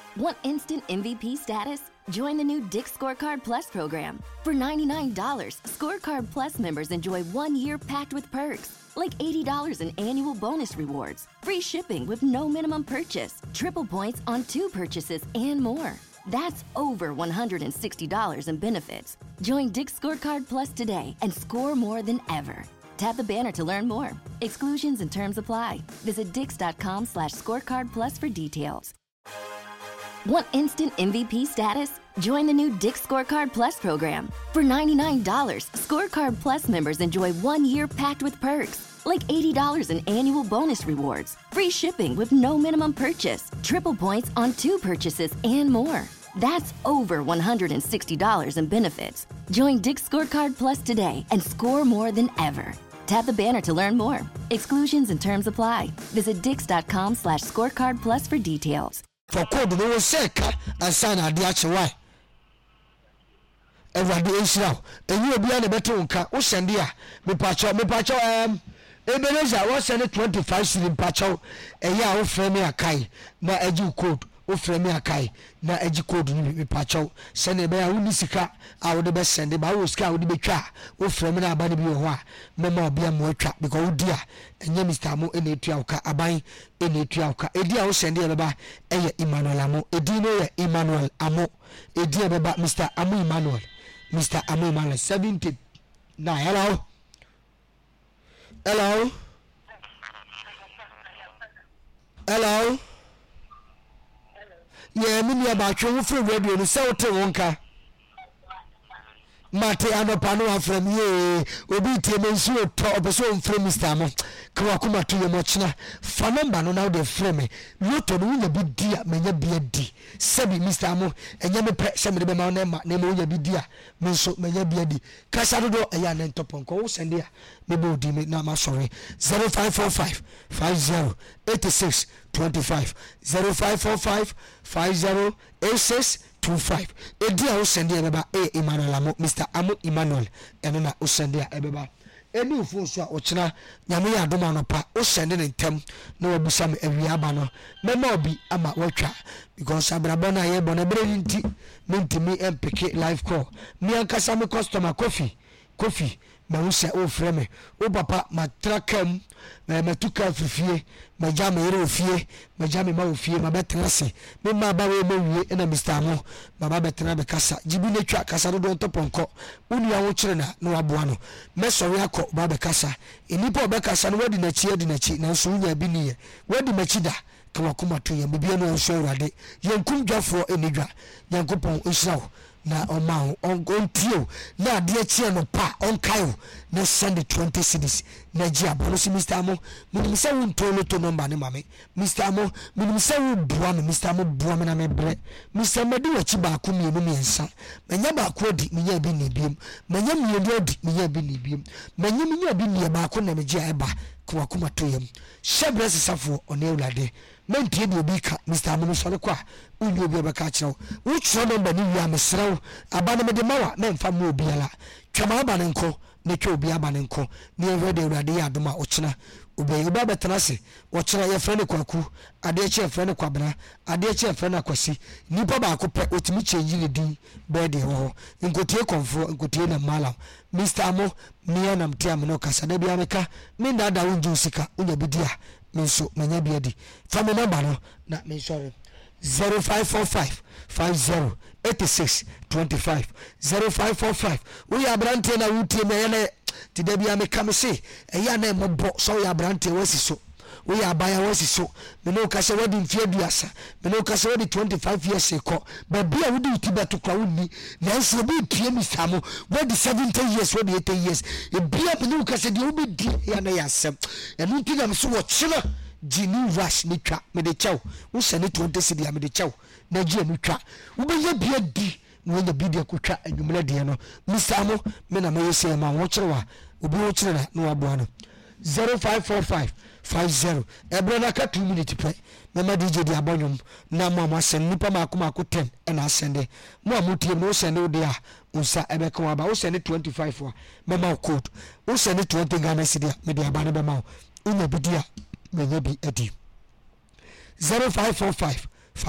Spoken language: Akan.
Want instant MVP status? Join the new Dick's Scorecard Plus program. For $99, Scorecard Plus members enjoy 1 year packed with perks, like $80 in annual bonus rewards, free shipping with no minimum purchase, triple points on 2 purchases, and more. That's over $160 in benefits. Join Dick's Scorecard Plus today and score more than ever. Tap the banner to learn more. Exclusions and terms apply. Visit dix.com/scorecard plus for details. Want instant MVP status? Join the new Dick's Scorecard Plus program. For $99, Scorecard Plus members enjoy 1 year packed with perks, like $80 in annual bonus rewards, free shipping with no minimum purchase, triple points on 2 purchases, and more. That's over $160 in benefits. Join Dick's Scorecard Plus today and score more than ever. Tap the banner to learn more. Exclusions and terms apply. Visit dix.com/scorecard plus for details. For code no seka asana ade achewa everade ensira enyi obia na beto nka wo sende a mepacho Ebenezer wo sende 25 cedi pacho eya wo frame akai na agi code wo frame akai na agi code ni mepacho sene be a woni sika a wo de be sende ba wo sika wo de betwa wo frame na abane bi ho a mema obia mo atwa because wo dia enye Mr. Amo ene etua uka aban ene etua uka edi a wo sende beba eye Emmanuel Amo edi no ye Emmanuel Amo edi beba Mr. Amo Emmanuel 70 na hello yeah me near ba twa wo free radio no se wo te wonka mate anopa no afram ye obi tie mensu to obeso mfrem Mr. Amo kwa kuma to ye mochina fa number no now dey frame loto no nya bi dia menya bi adi sebi Mr. Amo enya me pe se me be ma na ma na me nya bi dia menso menya bi adi kasa do eya na ntoponko wo sende a me be odi me na ma sorry 0545 50 86 25 0545 50 86 25 edi a wo sende ebeba Emmanuel Amo Mr. Amo Emmanuel eno na wo sende a ebeba eni ufo so a ochina nyame ya adoma no pa wo sende ne ntem na wabusa me awia aba no mema obi ama watwa because abrabo na ye bona bere nti mentimi empeke live call mi ankasa me customer coffee ma wo se o freme o papa matrakam na matuka fifie ma jama yere ofie ma jama ma ofie ma betrase me ma ba we mawie na Mr. Amo ma ba betra be kasa jibi ne twa kasa do toponko unu ya wo kire na waboa no me sori akọ ba be kasa enipa be kasa no wadi na chi na so nya bi ne wadi machi da kwa kuma to ye bibia no so urade yenkum dwafo enidwa yankopon israel na oma ontio na ade chie no pa onkayo na send 20 cedis na gia bonosi Mr. Amo minim se wontolo to number ne mame Mr. Amo minim se wo bua me Mr. Amo bua me na me bre Mr. Medi wachi ba ko mienu miensa menya ba ko di menya bi ne biem menya mienu odi menya bi ne biem menya bi ne ba ko na me gia eba kwa kuma to yem shebre sesafo onewlade mentie de obi ka Mr. Amo so kwa unyo obi obeka kire wo tro number ni wi amesrew abane me de mawa na mfa mo obi ala twama abane nko ne twa obi abane nko ne everyday urade ya adoma ochina obi betenase ochina ye frene kwaku ade che frene kwabra ade che frene akwasi nipa ba akopɛ otimi change ne din bede ho nkotie konfo nkotie na malam Mr. Amo mia na mtiam no kasa da bia meka me ndada wonju sika unya bidia menso menya biadi fa me number no na me sorry 0545 50 86 25 0545 we abrante na wutie me yana ti da bia meka me se eya na embo so ya abrante wasi so we abaya wasi so me no kasa wadi mfie duasa me no kasa wadi 25 years ago but bia wudi utibeto kwa wuni na so bi pie Mr. Amo wadi 70 years wadi 80 years e bia me no kasa di obi di ya na yasem enu nti na me so wo chira jini rush ni twa me de chaw wo se ne 20 cedi me de chaw na ji enu twa wo be ye bia di wo nya bidia ko twa adwumla de no Mr. Amo me na me yese ma wo chira obi wo chira na wabo ano 0545 50 ebrana ka 2 minutes pre mama DJ di abonyum na mama sen nipa mako 10 na sende mo amutie no sende ode a unsa ebeka wa ba wo sende 25 wa mama code wo sende 20 Ghana cedi me di abane be ma unya bidia menye bi adi 0545